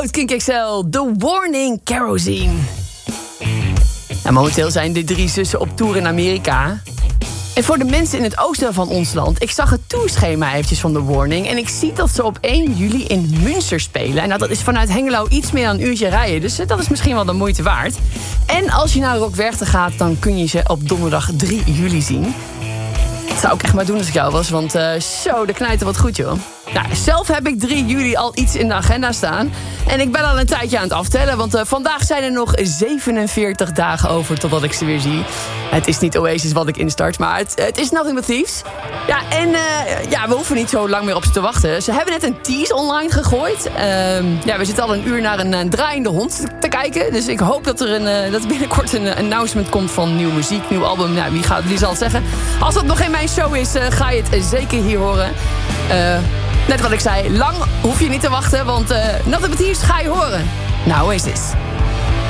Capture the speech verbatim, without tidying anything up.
oud Kink X L, The Warning Kerosene. Nou, momenteel zijn de drie zussen op tour in Amerika. En voor de mensen in het oosten van ons land, ik zag het tourschema eventjes van The Warning. En ik zie dat ze op één juli in Münster spelen. En nou, dat is vanuit Hengelo iets meer dan een uurtje rijden. Dus dat is misschien wel de moeite waard. En als je naar Rockwerchter gaat, dan kun je ze op donderdag drie juli zien. Dat zou ik echt maar doen als ik jou was, want uh, zo, de knijten wat goed, joh. Nou, zelf heb ik drie juli al iets in de agenda staan. En ik ben al een tijdje aan het aftellen, want uh, vandaag zijn er nog zevenenveertig dagen over totdat ik ze weer zie. Het is niet Oasis wat ik instart, maar het, het is Nothing But Thieves. Ja, en uh, ja, we hoeven niet zo lang meer op ze te wachten. Ze hebben net een tease online gegooid. Uh, ja, we zitten al een uur naar een, een draaiende hond te, te kijken. Dus ik hoop dat er, een, uh, dat er binnenkort een uh, announcement komt van nieuwe muziek, nieuw album. Nou, wie, gaat, wie zal het zeggen? Als dat nog in mijn show is, uh, ga je het zeker hier horen. Uh, net wat ik zei, lang hoef je niet te wachten, want uh, Nothing But Thieves ga je horen. Nou, Oasis.